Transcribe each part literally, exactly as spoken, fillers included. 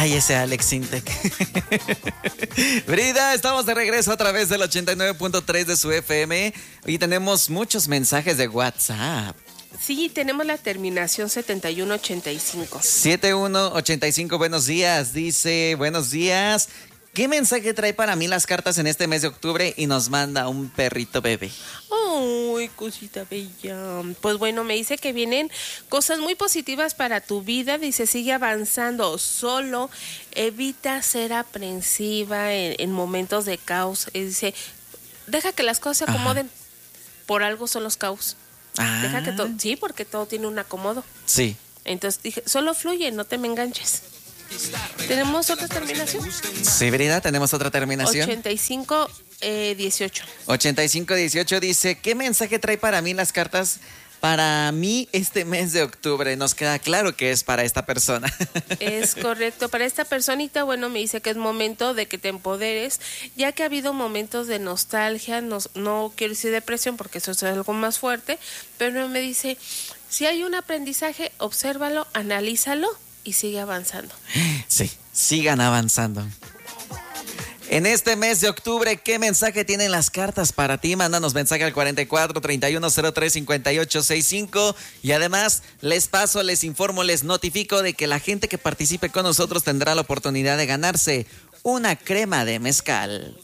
Ay, ese Alex Intec. Brida, estamos de regreso a través del ochenta y nueve punto tres de su F M y tenemos muchos mensajes de WhatsApp. Sí, tenemos la terminación setenta y uno ochenta y cinco. setenta y uno ochenta y cinco, buenos días. Dice, buenos días. ¿Qué mensaje trae para mí las cartas en este mes de octubre? Y nos manda un perrito bebé. Ay, cosita bella. Pues bueno, me dice que vienen cosas muy positivas para tu vida. Dice, sigue avanzando. Solo evita ser aprensiva en, en momentos de caos. Y dice, deja que las cosas se acomoden. Ajá. Por algo son los caos. Ah. Deja que todo, sí, porque todo tiene un acomodo. Sí. Entonces dije, solo fluye, no te me enganches. ¿Tenemos otra terminación? Sí, Brida, tenemos otra terminación. ochenta y cinco dieciocho. ochenta y cinco dieciocho dice, ¿qué mensaje trae para mí las cartas? Para mí este mes de octubre, nos queda claro que es para esta persona. Es correcto, para esta personita, bueno, me dice que es momento de que te empoderes, ya que ha habido momentos de nostalgia, no, no quiero decir depresión porque eso es algo más fuerte, pero me dice, si hay un aprendizaje, obsérvalo, analízalo y sigue avanzando. Sí, sigan avanzando. En este mes de octubre, ¿qué mensaje tienen las cartas para ti? Mándanos mensaje al cuarenta y cuatro, treinta y uno, cero tres, cincuenta y ocho sesenta y cinco. Y además, les paso, les informo, les notifico de que la gente que participe con nosotros tendrá la oportunidad de ganarse una crema de mezcal.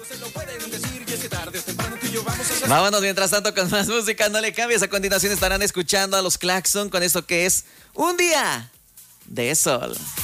Vámonos mientras tanto con más música, no le cambies. A continuación estarán escuchando a los Claxon con esto que es Un Día de Sol.